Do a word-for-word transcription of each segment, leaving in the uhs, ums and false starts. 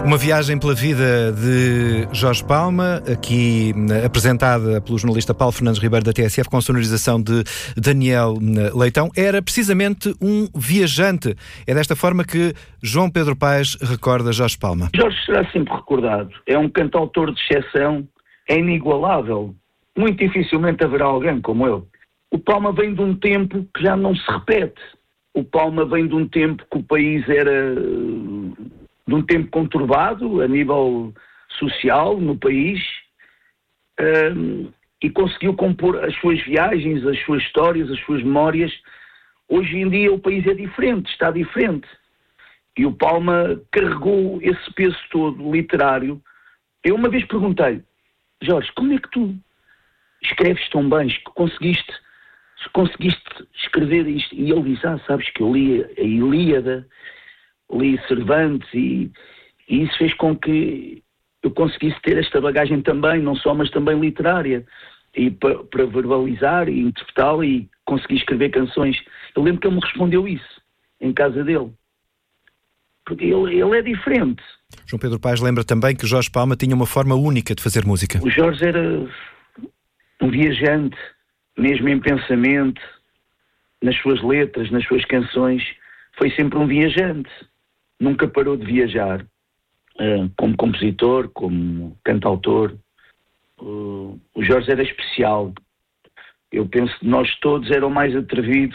Uma viagem pela vida de Jorge Palma, aqui apresentada pelo jornalista Paulo Fernandes Ribeiro da T S F, com a sonorização de Daniel Leitão. Era precisamente um viajante. É desta forma que João Pedro Paes recorda Jorge Palma. Jorge será sempre recordado. É um cantautor de exceção, é inigualável. Muito dificilmente haverá alguém como ele. O Palma vem de um tempo que já não se repete. O Palma vem de um tempo que o país era... de um tempo conturbado a nível social no país, um, e conseguiu compor as suas viagens, as suas histórias, as suas memórias. Hoje em dia o país é diferente, está diferente. E o Palma carregou esse peso todo literário. Eu uma vez perguntei: Jorge, como é que tu escreves tão bem, que conseguiste, conseguiste escrever isto? E ele disse: ah, sabes que eu li a Ilíada, li Cervantes, e, e isso fez com que eu conseguisse ter esta bagagem também, não só, mas também literária, e para, para verbalizar e interpretá-la e conseguir escrever canções. Eu lembro que ele me respondeu isso, em casa dele. Porque ele, ele é diferente. João Pedro Paes lembra também que Jorge Palma tinha uma forma única de fazer música. O Jorge era um viajante, mesmo em pensamento, nas suas letras, nas suas canções. Foi sempre um viajante. Nunca parou de viajar, uh, como compositor, como cantautor. Uh, o Jorge era especial. Eu penso que nós todos era o mais atrevido,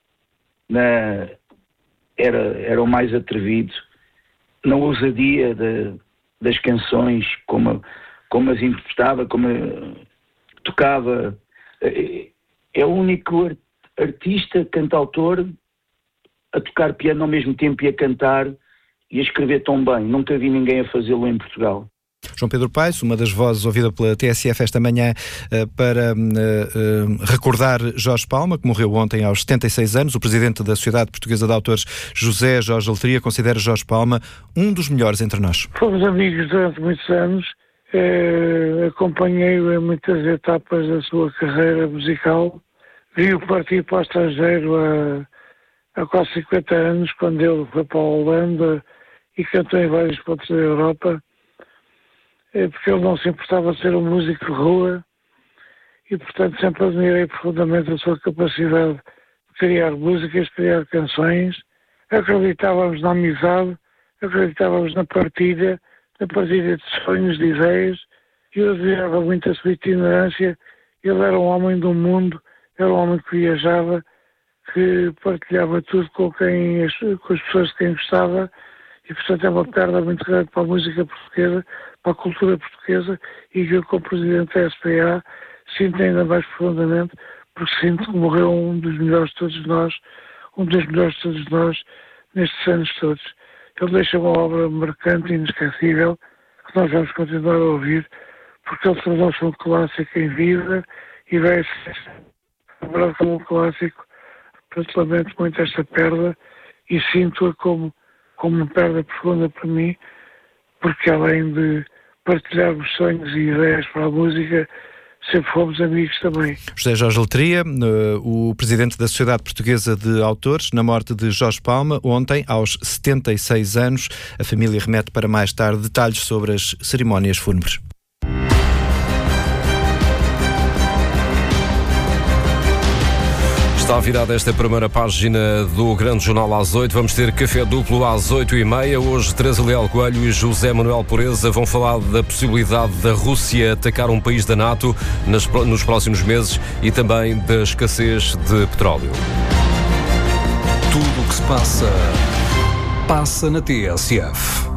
na, era, era o mais atrevido na ousadia de, das canções, como, como as interpretava, como uh, tocava. Uh, é o único art, artista, cantautor, a tocar piano ao mesmo tempo e a cantar e a escrever tão bem. Nunca vi ninguém a fazê-lo em Portugal. João Pedro Paes, uma das vozes ouvida pela T S F esta manhã uh, para uh, uh, recordar Jorge Palma, que morreu ontem aos setenta e seis anos. O presidente da Sociedade Portuguesa de Autores, José Jorge Letria, considera Jorge Palma um dos melhores entre nós. Fomos amigos durante muitos anos. Uh, acompanhei-o em muitas etapas da sua carreira musical. Vi-o partir para o estrangeiro a há quase cinquenta anos, quando ele foi para a Holanda e cantou em vários pontos da Europa, porque ele não se importava de ser um músico de rua e, portanto, sempre admirei profundamente a sua capacidade de criar músicas, criar canções. Acreditávamos na amizade, acreditávamos na partilha, na partilha de sonhos, de ideias. Eu admirava muito a sua itinerância. Ele era um homem do mundo, era um homem que viajava, que partilhava tudo com, quem, com as pessoas de quem gostava, e portanto é uma perda muito grande para a música portuguesa, para a cultura portuguesa, e que eu, como presidente da S P A, sinto ainda mais profundamente, porque sinto que morreu um dos melhores de todos nós, um dos melhores de todos nós, nestes anos todos. Ele deixa uma obra marcante e inesquecível, que nós vamos continuar a ouvir, porque ele tornou-se um clássico em vida, e vai ser lembrado como um clássico. Portanto, lamento muito esta perda e sinto-a como, como uma perda profunda para mim, porque além de partilharmos sonhos e ideias para a música, sempre fomos amigos também. José Jorge Letria, o presidente da Sociedade Portuguesa de Autores, na morte de Jorge Palma, ontem, aos setenta e seis anos. A família remete para mais tarde detalhes sobre as cerimónias fúnebres. Está virada esta primeira página do Grande Jornal às oito. Vamos ter café duplo às oito e meia. Hoje, Teresa Leal Coelho e José Manuel Pureza vão falar da possibilidade da Rússia atacar um país da NATO nas, nos próximos meses e também da escassez de petróleo. Tudo o que se passa, passa na T S F.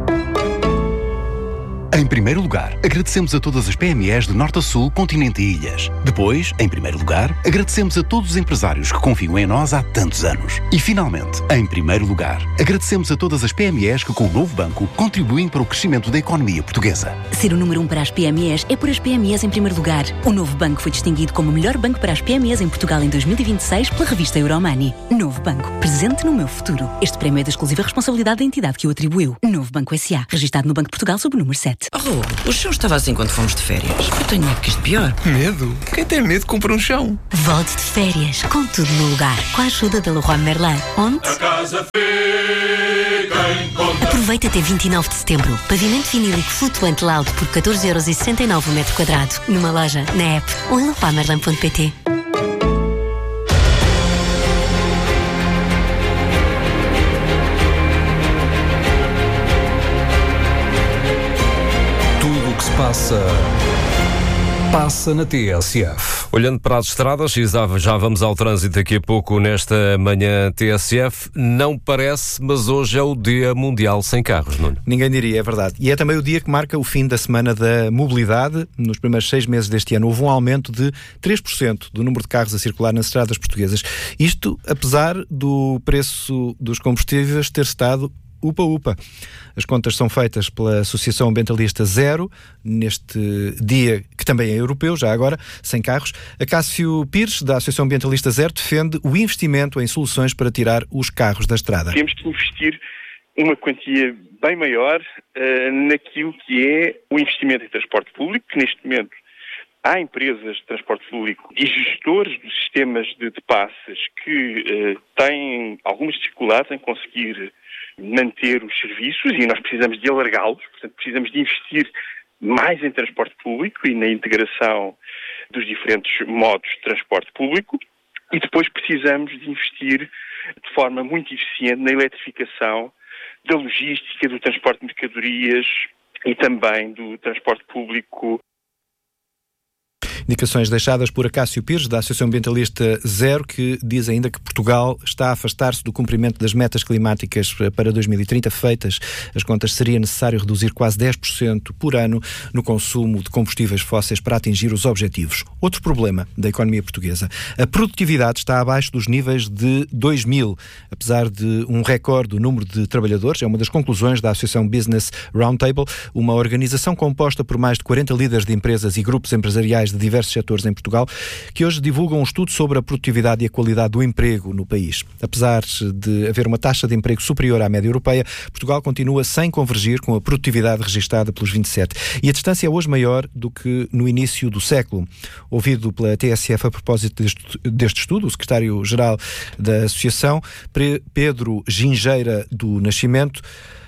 Em primeiro lugar, agradecemos a todas as P M Es de norte a sul, continente e ilhas. Depois, em primeiro lugar, agradecemos a todos os empresários que confiam em nós há tantos anos. E, finalmente, em primeiro lugar, agradecemos a todas as P M Es que, com o novo banco, contribuem para o crescimento da economia portuguesa. Ser o número um para as P M Es é por as P M Es em primeiro lugar. O novo banco foi distinguido como o melhor banco para as P M Es em Portugal em dois mil e vinte e seis pela revista Euromoney. Novo Banco, presente no meu futuro. Este prémio é da exclusiva responsabilidade da entidade que o atribuiu. Novo Banco S A, registado no Banco de Portugal sob o número sete. Oh, o chão estava assim quando fomos de férias. Eu tenho medo que isto pior. Medo? Quem tem medo compra um chão. Volte de férias, com tudo no lugar, com a ajuda da Leroy Merlin. Onde? A casa fica em conta. Aproveita até vinte e nove de setembro. Pavimento vinílico flutuante Loud por catorze euros e sessenta e nove o metro quadrado. Numa loja, na app ou em leroy merlin ponto pt. Tudo o que se passa, passa na T S F. Olhando para as estradas, e já vamos ao trânsito daqui a pouco nesta manhã T S F, não parece, mas hoje é o Dia Mundial Sem Carros, Nuno. Ninguém diria, é verdade. E é também o dia que marca o fim da Semana da Mobilidade. Nos primeiros seis meses deste ano houve um aumento de três por cento do número de carros a circular nas estradas portuguesas. Isto apesar do preço dos combustíveis ter estado upa-upa. As contas são feitas pela Associação Ambientalista Zero, neste dia que também é europeu, já agora, sem carros. Acácio Pires, da Associação Ambientalista Zero, defende o investimento em soluções para tirar os carros da estrada. Temos que investir uma quantia bem maior uh, naquilo que é o investimento em transporte público, que neste momento há empresas de transporte público e gestores dos sistemas de, de passes que uh, têm algumas dificuldades em conseguir manter os serviços e nós precisamos de alargá-los, portanto precisamos de investir mais em transporte público e na integração dos diferentes modos de transporte público e depois precisamos de investir de forma muito eficiente na eletrificação da logística, do transporte de mercadorias e também do transporte público. Indicações deixadas por Acácio Pires, da Associação Ambientalista Zero, que diz ainda que Portugal está a afastar-se do cumprimento das metas climáticas para dois mil e trinta feitas. As contas, seria necessário reduzir quase dez por cento por ano no consumo de combustíveis fósseis para atingir os objetivos. Outro problema da economia portuguesa. A produtividade está abaixo dos níveis de dois mil, apesar de um recorde do número de trabalhadores. É uma das conclusões da Associação Business Roundtable, uma organização composta por mais de quarenta líderes de empresas e grupos empresariais de diversos setores em Portugal, que hoje divulgam um estudo sobre a produtividade e a qualidade do emprego no país. Apesar de haver uma taxa de emprego superior à média europeia, Portugal continua sem convergir com a produtividade registada pelos vinte e sete. E a distância é hoje maior do que no início do século. Ouvido pela T S F a propósito deste, deste estudo, o secretário-geral da Associação, Pedro Gingeira do Nascimento,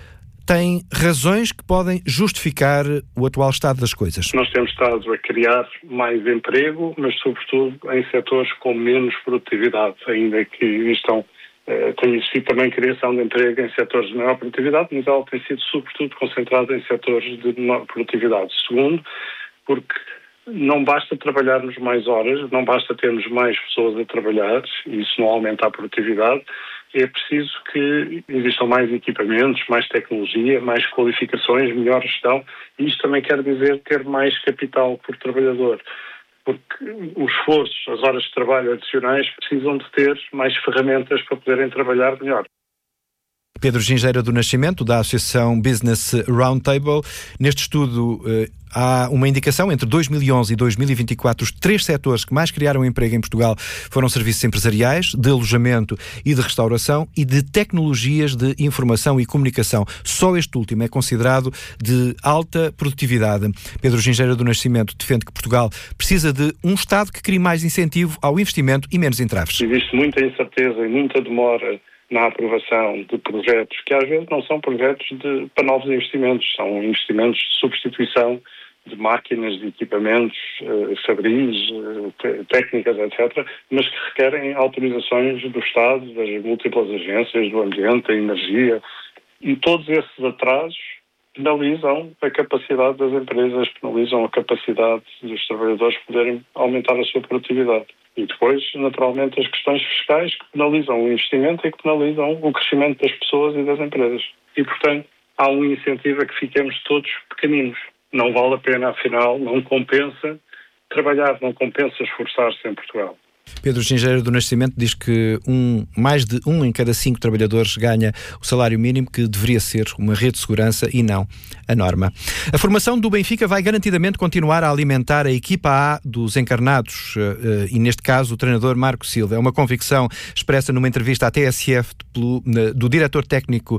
tem razões que podem justificar o atual estado das coisas. Nós temos estado a criar mais emprego, mas sobretudo em setores com menos produtividade, ainda que existam, eh, tem existido também criação de emprego em setores de maior produtividade, mas ela tem sido sobretudo concentrada em setores de menor produtividade. Segundo, porque não basta trabalharmos mais horas, não basta termos mais pessoas a trabalhar, isso não aumenta a produtividade. É preciso que existam mais equipamentos, mais tecnologia, mais qualificações, melhor gestão. E isto também quer dizer ter mais capital por trabalhador, porque o esforço, as horas de trabalho adicionais precisam de ter mais ferramentas para poderem trabalhar melhor. Pedro Gingeira do Nascimento, da Associação Business Roundtable. Neste estudo eh, há uma indicação, entre dois mil e onze e dois mil e vinte e quatro, os três setores que mais criaram emprego em Portugal foram serviços empresariais, de alojamento e de restauração e de tecnologias de informação e comunicação. Só este último é considerado de alta produtividade. Pedro Gingeira do Nascimento defende que Portugal precisa de um Estado que crie mais incentivo ao investimento e menos entraves. Existe muita incerteza e muita demora na aprovação de projetos que às vezes não são projetos de, para novos investimentos, são investimentos de substituição de máquinas, de equipamentos, eh, fabris, eh, técnicas, etcétera, mas que requerem autorizações do Estado, das múltiplas agências, do ambiente, da energia, e todos esses atrasos penalizam a capacidade das empresas, penalizam a capacidade dos trabalhadores poderem aumentar a sua produtividade. E depois, naturalmente, as questões fiscais que penalizam o investimento e que penalizam o crescimento das pessoas e das empresas. E, portanto, há um incentivo a que fiquemos todos pequeninos. Não vale a pena, afinal, não compensa trabalhar, não compensa esforçar-se em Portugal. Pedro Gingeira do Nascimento diz que um, mais de um em cada cinco trabalhadores ganha o salário mínimo, que deveria ser uma rede de segurança e não a norma. A formação do Benfica vai garantidamente continuar a alimentar a equipa A dos encarnados e, neste caso, o treinador Marco Silva. É uma convicção expressa numa entrevista à T S F pelo, do diretor técnico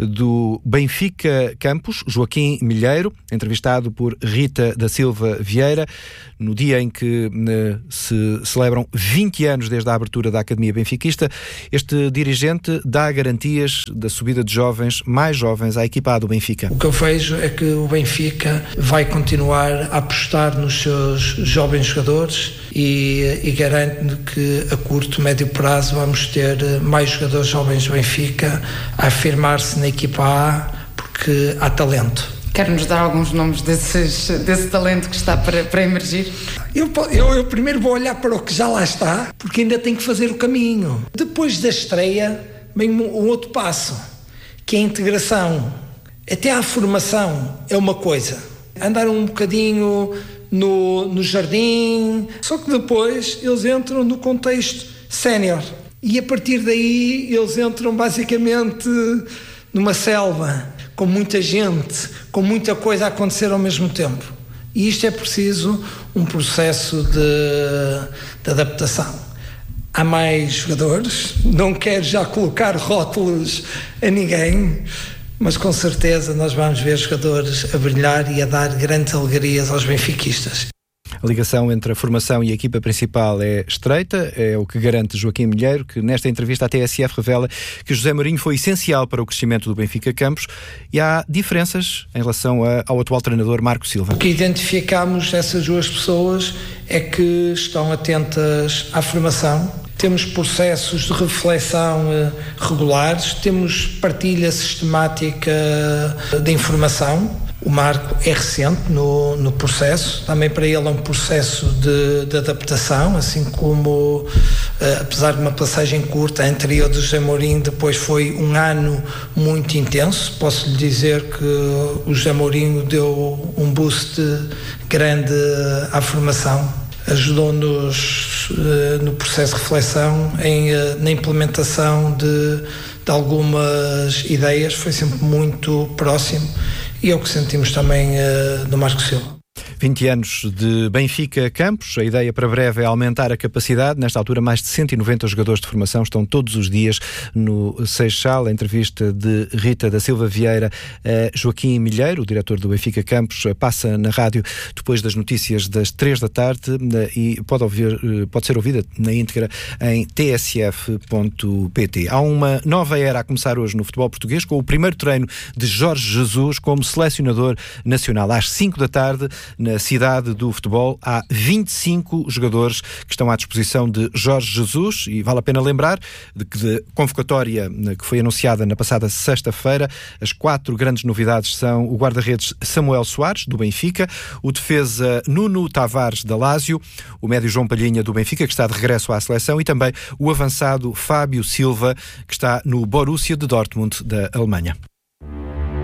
do Benfica Campos, Joaquim Milheiro, entrevistado por Rita da Silva Vieira, no dia em que se celebram vinte vinte anos desde a abertura da Academia Benfiquista, este dirigente dá garantias da subida de jovens, mais jovens, à equipa A do Benfica. O que eu vejo é que o Benfica vai continuar a apostar nos seus jovens jogadores e, e garanto que a curto, médio prazo vamos ter mais jogadores jovens do Benfica a afirmar-se na equipa A, porque há talento. Quer-nos dar alguns nomes desses, desse talento que está para, para emergir? Eu, eu, eu primeiro vou olhar para o que já lá está, porque ainda tem que fazer o caminho. Depois da estreia vem um, um outro passo, que é a integração. Até a formação é uma coisa. Andar um bocadinho no, no jardim, só que depois eles entram no contexto sénior. E a partir daí eles entram basicamente numa selva, com muita gente, com muita coisa a acontecer ao mesmo tempo. E isto é preciso um processo de, de adaptação. Há mais jogadores, não quero já colocar rótulos a ninguém, mas com certeza nós vamos ver jogadores a brilhar e a dar grandes alegrias aos benfiquistas. A ligação entre a formação e a equipa principal é estreita, é o que garante Joaquim Milheiro, que nesta entrevista à T S F revela que José Mourinho foi essencial para o crescimento do Benfica Campos e há diferenças em relação a, ao atual treinador Marco Silva. O que identificamos essas duas pessoas é que estão atentas à formação. Temos processos de reflexão eh, regulares, temos partilha sistemática de informação. O Marco é recente no, no processo, também para ele é um processo de, de adaptação, assim como, eh, apesar de uma passagem curta, a anterior do José Mourinho, depois foi um ano muito intenso. Posso lhe dizer que o José Mourinho deu um boost grande à formação, ajudou-nos uh, no processo de reflexão, em, uh, na implementação de, de algumas ideias, foi sempre muito próximo e é o que sentimos também uh, do Marco Silva. vinte anos de Benfica Campos. A ideia para breve é aumentar a capacidade. Nesta altura, mais de cento e noventa jogadores de formação estão todos os dias no Seixal. A entrevista de Rita da Silva Vieira a Joaquim Milheiro, o diretor do Benfica Campos, passa na rádio depois das notícias das três da tarde e pode, ouvir, pode ser ouvida na íntegra em t s f ponto p t. Há uma nova era a começar hoje no futebol português, com o primeiro treino de Jorge Jesus como selecionador nacional. Às cinco da tarde, na cidade do futebol, há vinte e cinco jogadores que estão à disposição de Jorge Jesus e vale a pena lembrar de que de convocatória que foi anunciada na passada sexta-feira, as quatro grandes novidades são o guarda-redes Samuel Soares, do Benfica, o defesa Nuno Tavares, da Lazio, o médio João Palhinha, do Benfica, que está de regresso à seleção, e também o avançado Fábio Silva, que está no Borussia de Dortmund, da Alemanha.